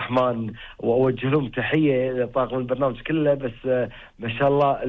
الرحمن وأوجه لهم تحية لطاقم البرنامج كله. بس ما شاء الله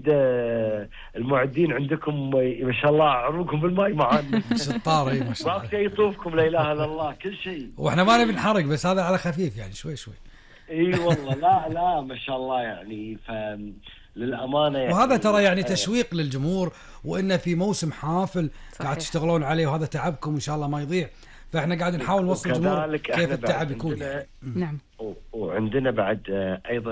المعدين عندكم ما شاء الله عروقهم بالماء معانا. شطار ما شاء الله. ما في يطوفكم لا إله إلا الله كل شيء. واحنا ما نبي نحرق بس هذا على خفيف يعني شوي. اي والله لا ما شاء الله يعني للأمانة يعني. وهذا ترى يعني تشويق للجمهور وإنه في موسم حافل قاعد تشتغلون عليه وهذا تعبكم إن شاء الله ما يضيع. فإحنا قاعد نحاول نوصل الجمهور كيف التعب يكون يعني. نعم. وعندنا بعد أيضا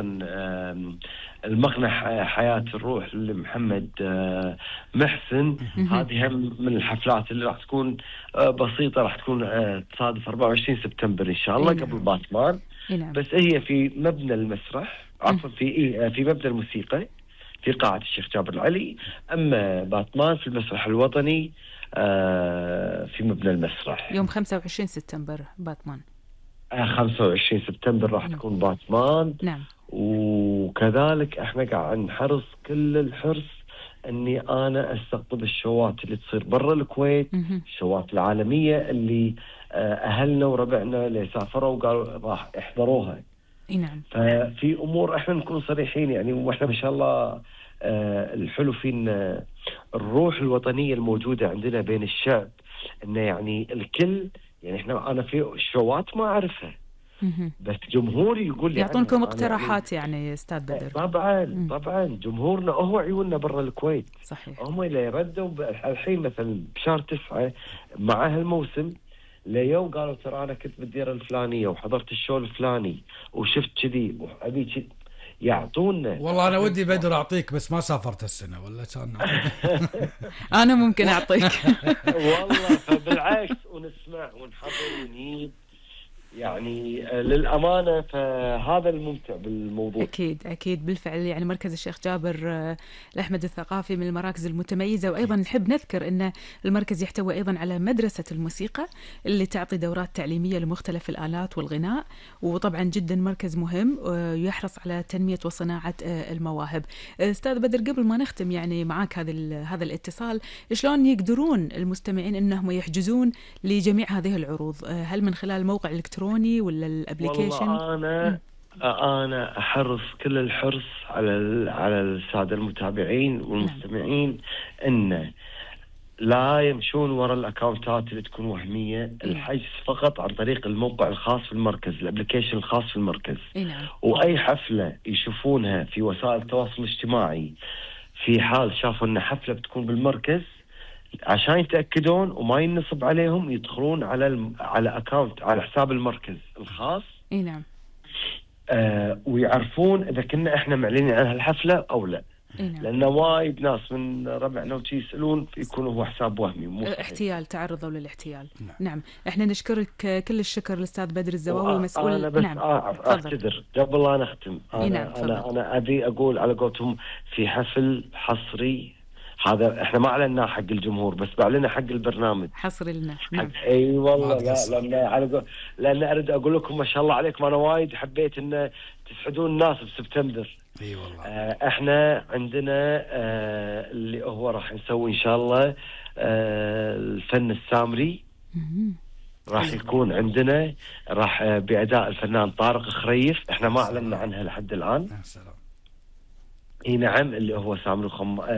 المغنى حياة الروح لمحمد محسن. هذه هم من الحفلات اللي راح تكون بسيطة، راح تكون تصادف 24 سبتمبر إن شاء الله قبل باتمان. بس هي في مبنى المسرح، عفوا في مبنى الموسيقى في قاعة الشيخ جابر العلي. أما باتمان في المسرح الوطني في مبنى المسرح يوم 25 سبتمبر باتمان. 25 سبتمبر راح تكون باتمان. نعم. وكذلك احنا قاعد نحرص كل الحرص اني انا استقطب الشوات اللي تصير برا الكويت، الشوات العالمية اللي اهلنا وربعنا اللي سافروا وقالوا راح يحضروها. نعم. ففي امور احنا نكون صريحين يعني، واحنا ما شاء الله الحلو فينا الروح الوطنية الموجودة عندنا بين الشعب، انه يعني الكل يعني انا في شوات ما اعرفها بس جمهوري يقول لي يعطونكم اقتراحات يعني استاذ بدر. طبعا جمهورنا هو عيوننا برا الكويت. صحيح. هم اللي يردوا الحين مثلا بشهر 9 مع هالموسم ليو قالوا ترى انا كنت بالديره الفلانيه وحضرت الشو الفلاني وشفت كذي وابي كذي يعطونا. والله انا ودي بدر اعطيك بس ما سافرت السنه ولا كان انا ممكن اعطيك. والله فبالعكس ونسمع ونحضر ونجيب يعني للأمانة. فهذا الممتع بالموضوع. أكيد بالفعل يعني مركز الشيخ جابر الأحمد الثقافي من المراكز المتميزة. وأيضا نحب نذكر أن المركز يحتوي أيضا على مدرسة الموسيقى اللي تعطي دورات تعليمية لمختلف الآلات والغناء. وطبعا جدا مركز مهم يحرص على تنمية وصناعة المواهب. أستاذ بدر قبل ما نختم يعني معك هذا الاتصال، شلون يقدرون المستمعين أنهم يحجزون لجميع هذه العروض؟ هل من خلال موقع الإلكتروني ولا الابليكيشن؟ والله انا احرص كل الحرص على الساده المتابعين والمستمعين ان لا يمشون وراء الاكاونتات اللي تكون وهميه. الحجز فقط عن طريق الموقع الخاص في المركز، الابليكيشن الخاص في المركز. واي حفله يشوفونها في وسائل التواصل الاجتماعي في حال شافوا ان حفله بتكون بالمركز، عشان يتأكدون وما ينصب عليهم يدخلون على اكاونت على حساب المركز الخاص. نعم. ويعرفون اذا كنا احنا معلنين عن هالحفله او لا. نعم. لان وايد ناس من ربعنا وشي يسالون يكون هو حساب وهمي مو احتيال، تعرضوا للاحتيال. نعم. احنا نشكرك كل الشكر الاستاذ بدر الزواوي مسؤول. انا بس نعم. اعتذر قبل لا نختم. انا ابي اقول على قولتهم في حفل حصري، هذا احنا ما اعلناه حق الجمهور بس بعلنه حق البرنامج حصري لنا. نعم. اي والله لان اريد اقول لكم ما شاء الله عليكم، انا وايد حبيت ان تسعدون الناس بسبتمبر. اي والله. احنا عندنا اللي هو راح نسوي ان شاء الله الفن السامري. راح يكون عندنا راح بأداء الفنان طارق خريف. احنا ما اعلنا عنها لحد الان. اي نعم. اللي هو سامري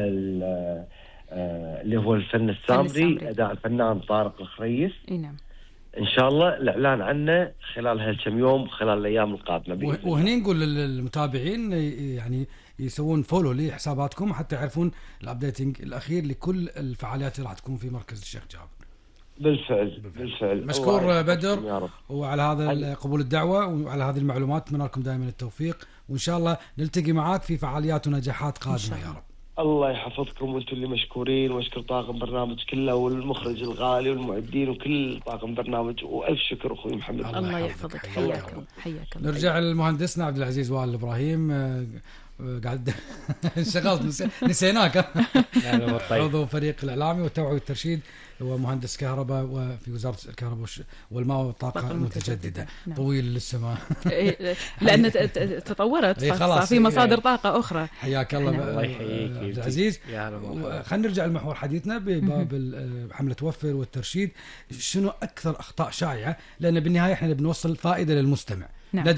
اللي هو الفن السامري اداء الفنان طارق الخريف. نعم. ان شاء الله الاعلان عنه خلال هالكم يوم، خلال الايام القادمه. وهني نقول للمتابعين يعني يسوون فولو لحساباتكم حتى يعرفون الابديتنج الاخير لكل الفعاليات اللي راح تكون في مركز الشيخ جابر. بالفعل. مشكور بدر وعلى هذا قبول الدعوة وعلى هذه المعلومات. أتمنى لكم دائما التوفيق وإن شاء الله نلتقي معاك في فعاليات ونجاحات قادمة يا رب. الله يحفظكم وانتم اللي مشكورين، واشكر طاقم برنامج كله والمخرج الغالي والمعدين وكل طاقم برنامج، والف شكر اخوي محمد. الله يحفظك. حياكم. نرجع للمهندسنا عبد العزيز وائل ابراهيم. قاعد انشغلت نسيناك. عضو فريق الاعلامي والتوعيه والترشيد، هو مهندس كهرباء وفي وزاره الكهرباء والماء والطاقه المتجدده. نعم. طويل لسه ما لان تطورت صار في مصادر طاقه اخرى. حياك الله يحييك عبد العزيز. خلينا نرجع لمحور حديثنا بباب حمله وفر والترشيد. شنو اكثر اخطاء شائعه؟ لان بالنهايه احنا بنوصل فائده للمستمع. نعم.